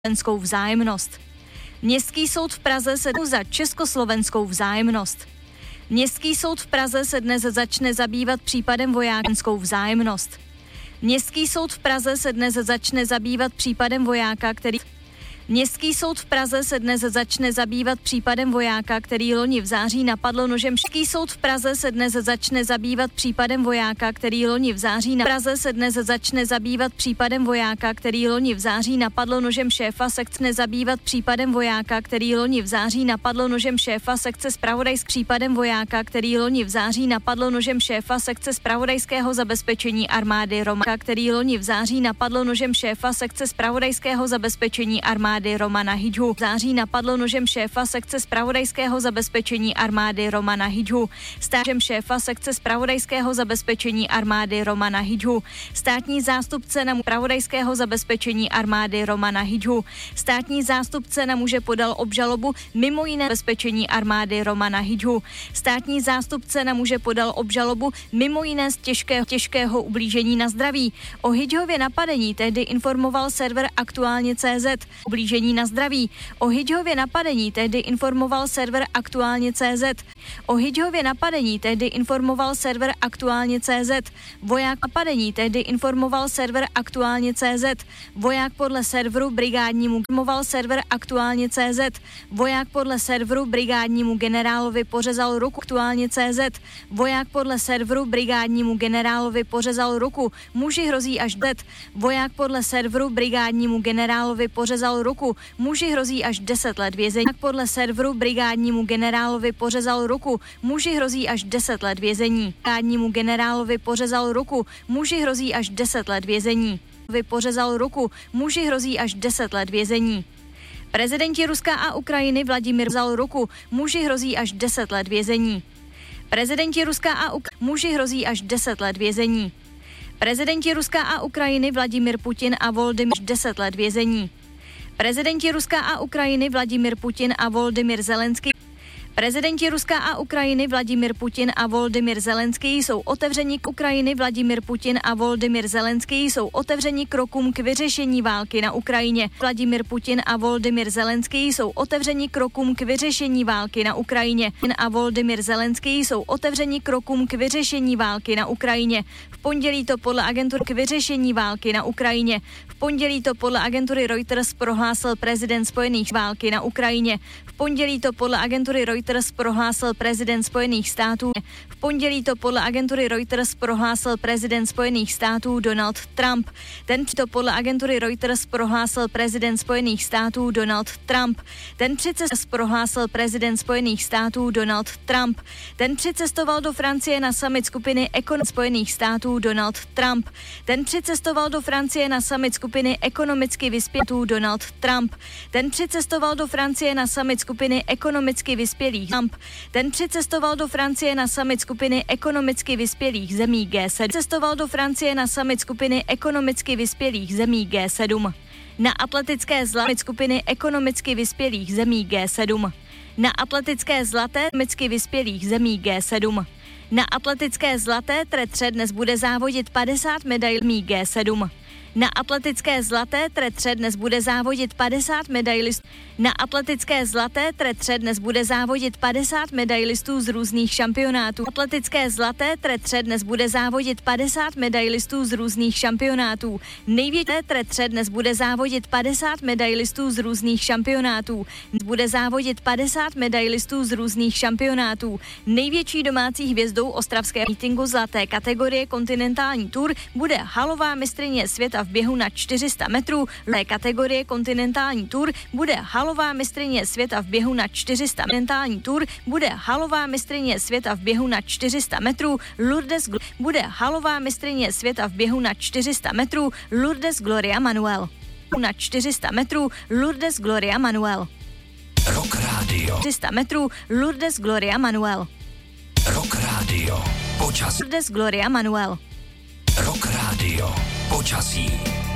československou vzájemnost. Městský soud v Praze se za československou vzájemnost. Městský soud v Praze se dnes začne zabývat případem vojákenskou vzájemnost. Městský soud v Praze se dnes začne zabývat případem vojáka, který Městský soud v Praze se dnes začne zabývat případem vojáka, který loni v září napadl nožem. Městský soud v Praze se dnes začne zabývat případem vojáka, který loni v září na Praze se dnes začne zabývat případem vojáka, který loni v září napadl nožem šéfa sekce zabývat případem vojáka, který loni v září napadl nožem šéfa sekce zpravodajského případem vojáka, který loni v září napadl nožem šéfa sekce zpravodajského zabezpečení armády Romana, který loni v září napadl nožem šéfa sekce zpravodajského zabezpečení armády Romana Hydžhu. V září napadl nožem šéfa sekce zpravodajského zabezpečení armády Romana Hydžhu. Stážem šéfa sekce zpravodajského zabezpečení armády Romana Hydžhu. Státní zástupce na zpravodajského zabezpečení armády Romana Hydžhu. Státní zástupce na muže podal obžalobu mimo jiné zabezpečení armády Romana Hydžhu. Státní zástupce na muže podal obžalobu mimo jiné z těžkého ublížení na zdraví. O Hydžhově napadení tehdy informoval server Aktuálně.cz. Ublížení na zdraví. O Hydžhově napadení tehdy informoval server Aktuálně.cz. O Hydžhově napadení tehdy informoval server Aktuálně.cz. Voják napadení tehdy informoval server Aktuálně.cz. Voják podle serveru brigádnímu informoval server Aktuálně.cz. Voják podle serveru brigádnímu generálovi pořezal ruku Aktuálně.cz. Voják podle serveru brigádnímu generálovi pořezal ruku. Muži hrozí až det. Voják podle serveru brigádnímu generálovi pořezal ruku. Muži hrozí až 10 let vězení. Podle serveru brigádnímu generálovi pořezal ruku. Muži hrozí až 10 let vězení. Brigádnímu generálovi pořezal ruku. Muži hrozí až 10 let vězení. Pořezal ruku. Muži hrozí až 10 let vězení. Prezidenti Ruska a Ukrajiny Vladimir vzal ruku. Muži hrozí až 10 let vězení. Prezidenti Ruska a muži hrozí až 10 let vězení. Prezidenti Ruska a Ukrajiny Vladimir Putin a Volodymyr 10 let vězení. Prezidenti Ruska a Ukrajiny Vladimir Putin a Volodymyr Zelenský. Prezidenti Ruska a Ukrajiny Vladimir Putin a Volodymyr Zelenský jsou otevřeni k Ukrajiny. Vladimir Putin a Volodymyr Zelenský jsou otevřeni krokům k vyřešení války na Ukrajině. Vladimir Putin a Volodymyr Zelenský jsou otevřeni krokům k vyřešení války na Ukrajině. A Volodymyr Zelenský jsou otevřeni krokům k vyřešení války na Ukrajině. V pondělí to podle agentury k vyřešení války na Ukrajině. V pondělí to podle agentury Reuters prohlásil prezident Spojených války na Ukrajině. V pondělí to podle agentury Reuters prohlásil prezident Spojených států. V pondělí to podle agentury Reuters prohlásil prezident Spojených států Donald Trump. Ten to podle agentury Reuters prohlásil prezident Spojených států Donald Trump. Ten prohlásil prezident Spojených států Donald Trump. Ten přicestoval do Francie na summit skupiny Spojených států Donald Trump. Ten přicestoval do Francie na summit skupiny ekonomicky vyspělých Donald Trump. Ten přicestoval do Francie na summit skupiny ekonomicky vyspělých Trump. Ten přicestoval do Francie na summit skupiny ekonomicky vyspělých zemí G7. Cestoval do Francie na summit skupiny ekonomicky vyspělých zemí G7. Na atletické zlaté skupiny ekonomicky vyspělých zemí G7. Na atletické zlaté ekonomicky vyspělých zemí G7. Na atletické zlaté tretře dnes bude závodit 50 medailí G7. Na atletické zlaté tretře dnes bude závodit 50 medailistů. Na atletické zlaté tretře dnes bude závodit 50 medailistů z různých šampionátů. Atletické zlaté tretře dnes bude závodit 50 medailistů z různých šampionátů. Největší tretře dnes bude závodit 50 medailistů z různých šampionátů. Bude závodit 50 medailistů z různých šampionátů. Největší domácí hvězdou ostravského meetingu zlaté kategorie Kontinentální Tour bude halová mistryně světa v běhu na 400 metrů. V kategorie Kontinentální Tour bude halová mistryně světa v běhu na 400 Kontinentální Tour bude halová mistryně světa v běhu na 400 metrů. Lourdes bude halová mistryně světa v běhu na 400 metrů. Lourdes Gloria Manuel. Na 400 metrů Lourdes Gloria Manuel. Rock Radio. 400 metrů Lourdes Gloria Manuel. Rock Radio. Počasí. Lourdes Gloria Manuel. Rock Radio. Počasí.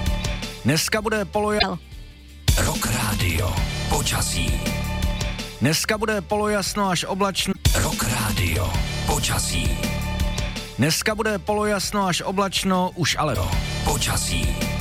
Dneska bude Rock Radio. Počasí. Dneska bude polojasno až oblačno. Rock Radio. Počasí. Dneska bude polojasno až oblačno, už ale Počasí.